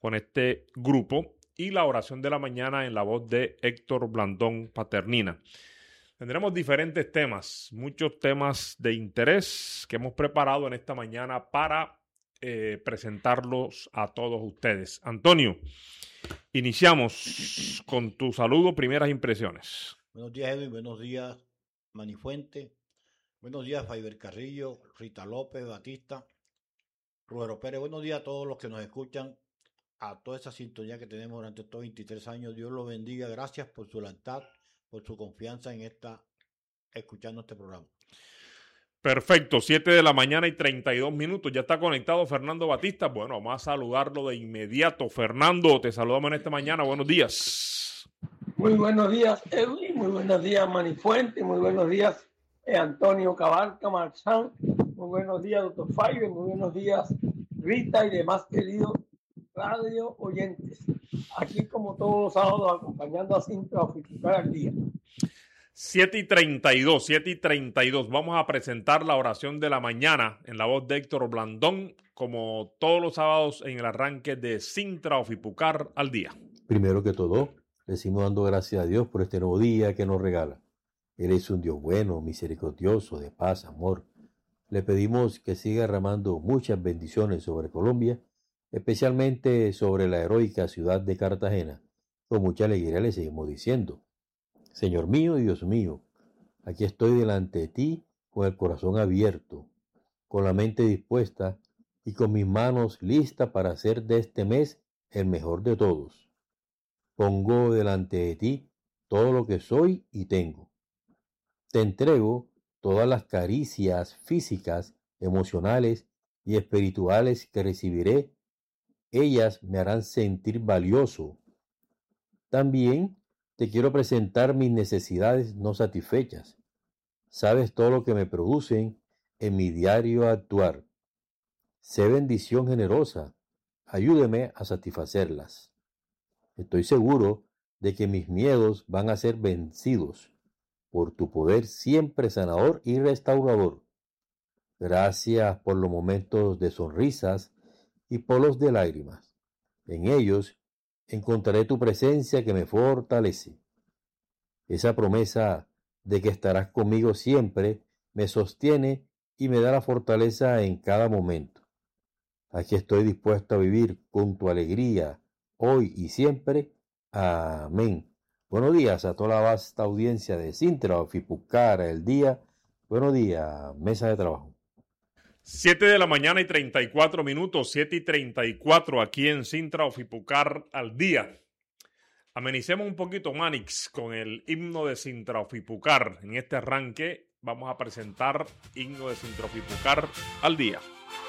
con este grupo y la oración de la mañana en la voz de Héctor Blandón Paternina. Tendremos diferentes temas, muchos temas de interés que hemos preparado en esta mañana para presentarlos a todos ustedes. Antonio, iniciamos con tu saludo, primeras impresiones. Buenos días, Edwin. Buenos días, Manifuente. Buenos días, Faiber Carrillo, Rita López, Batista, Rubero Pérez. Buenos días a todos los que nos escuchan, a toda esa sintonía que tenemos durante estos 23 años. Dios los bendiga. Gracias por su lealtad, por su confianza en escuchando este programa. Perfecto, 7 de la mañana y 32 minutos. Ya está conectado Fernando Batista. Bueno, vamos a saludarlo de inmediato. Fernando, te saludamos en esta mañana. Buenos días. Muy buenos días, Edwin. Muy buenos días, Manifuente. Muy buenos días, Antonio Cabarca, Marchán. Muy buenos días, doctor Faiber. Muy buenos días, Rita y demás queridos radio oyentes. Aquí, como todos los sábados, acompañando a Cintra Oficial al día. 7 y 32. Vamos a presentar la oración de la mañana en la voz de Héctor Blandón, como todos los sábados en el arranque de Cintra Ofipucar al día. Primero que todo, le seguimos dando gracias a Dios por este nuevo día que nos regala. Él es un Dios bueno, misericordioso, de paz, amor. Le pedimos que siga derramando muchas bendiciones sobre Colombia, especialmente sobre la heroica ciudad de Cartagena. Con mucha alegría le seguimos diciendo: Señor mío y Dios mío, aquí estoy delante de ti con el corazón abierto, con la mente dispuesta y con mis manos listas para hacer de este mes el mejor de todos. Pongo delante de ti todo lo que soy y tengo. Te entrego todas las caricias físicas, emocionales y espirituales que recibiré. Ellas me harán sentir valioso. También te quiero presentar mis necesidades no satisfechas. Sabes todo lo que me producen en mi diario actuar. Sé bendición generosa. Ayúdeme a satisfacerlas. Estoy seguro de que mis miedos van a ser vencidos por tu poder siempre sanador y restaurador. Gracias por los momentos de sonrisas y por los de lágrimas. En ellos encontraré tu presencia que me fortalece. Esa promesa de que estarás conmigo siempre me sostiene y me da la fortaleza en cada momento. Aquí estoy dispuesto a vivir con tu alegría hoy y siempre. Amén. Buenos días a toda la vasta audiencia de Cintra Ofipucar el día. Buenos días, mesa de trabajo. 7 de la mañana y 34 minutos, 7 y 34 aquí en Cintra Ofipucar al día. Amenicemos un poquito, Manix, con el himno de Cintra Ofipucar. En este arranque vamos a presentar himno de Cintra Ofipucar al día.